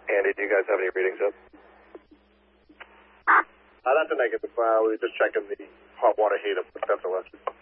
Andy, do you guys have any readings up? That's a negative. We were just checking the hot water heater. That's a lesson.